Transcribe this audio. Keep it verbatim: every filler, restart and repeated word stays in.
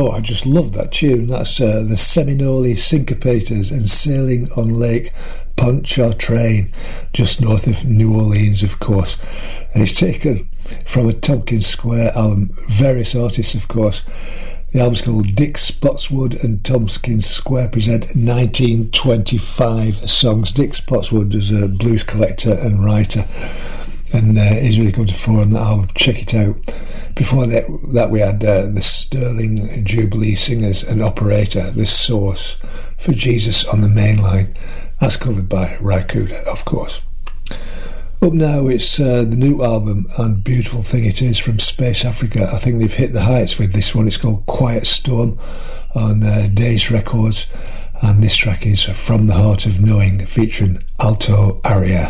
Oh, I just love that tune. That's uh, the Seminole Syncopators and Sailing on Lake Pontchartrain, just north of New Orleans, of course. And it's taken from a Tompkins Square album. Various artists, of course. The album's called Dick Spotswood and Tompkins Square present nineteen twenty-five songs. Dick Spotswood is a blues collector and writer, and uh, he's really come to fore on that album. Check it out. Before that, that we had uh, the Sterling Jubilee Singers and Operator, The Source, for Jesus on the Main Line. That's covered by Ry Cooder, of course. Up now, it's uh, the new album, and beautiful thing it is, from Space Africa. I think they've hit the heights with this one. It's called Quiet Storm on uh, Days Records, and this track is From the Heart of Knowing, featuring Alto Aria.